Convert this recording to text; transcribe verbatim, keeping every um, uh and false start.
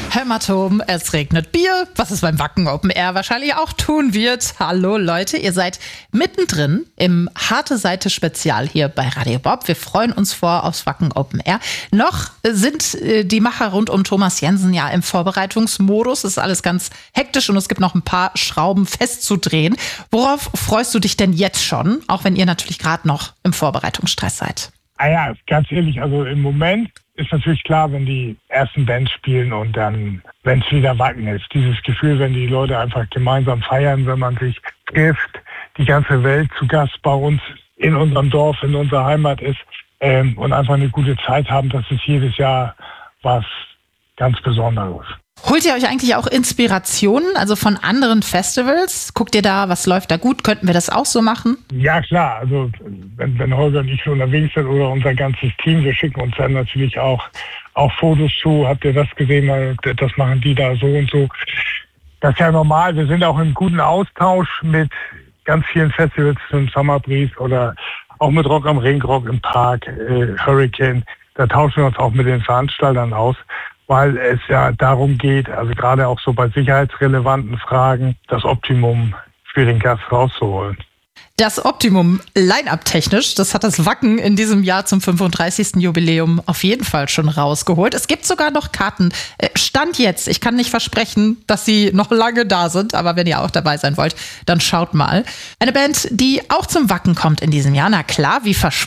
Hämatom, es regnet Bier, was es beim Wacken Open Air wahrscheinlich auch tun wird. Hallo Leute, ihr seid mittendrin im Harte Seite Spezial hier bei Radio Bob. Wir freuen uns vor aufs Wacken Open Air. Noch sind äh, die Macher rund um Thomas Jensen ja im Vorbereitungsmodus. Es ist alles ganz hektisch und es gibt noch ein paar Schrauben festzudrehen. Worauf freust du dich denn jetzt schon, auch wenn ihr natürlich gerade noch im Vorbereitungsstress seid? Ah ja, ganz ehrlich, also im Moment ist natürlich klar, wenn die ersten Bands spielen und dann, wenn es wieder Wacken ist. Dieses Gefühl, wenn die Leute einfach gemeinsam feiern, wenn man sich trifft, die ganze Welt zu Gast bei uns in unserem Dorf, in unserer Heimat ist ähm, und einfach eine gute Zeit haben, das ist jedes Jahr was ganz Besonderes. Holt ihr euch eigentlich auch Inspirationen, also von anderen Festivals? Guckt ihr da, was läuft da gut? Könnten wir das auch so machen? Ja, klar. Also wenn, wenn Holger und ich so unterwegs sind oder unser ganzes Team, wir schicken uns dann natürlich auch, auch Fotos zu. Habt ihr das gesehen? Das machen die da so und so. Das ist ja normal. Wir sind auch im guten Austausch mit ganz vielen Festivals, zum Summer Breeze oder auch mit Rock am Ring, Rock im Park, äh, Hurricane. Da tauschen wir uns auch mit den Veranstaltern aus, weil es ja darum geht, also gerade auch so bei sicherheitsrelevanten Fragen, das Optimum für den Gast rauszuholen. Das Optimum Line-Up technisch, das hat das Wacken in diesem Jahr zum fünfunddreißigsten Jubiläum auf jeden Fall schon rausgeholt. Es gibt sogar noch Karten. Stand jetzt, ich kann nicht versprechen, dass sie noch lange da sind, aber wenn ihr auch dabei sein wollt, dann schaut mal. Eine Band, die auch zum Wacken kommt in diesem Jahr, na klar, wie versprochen.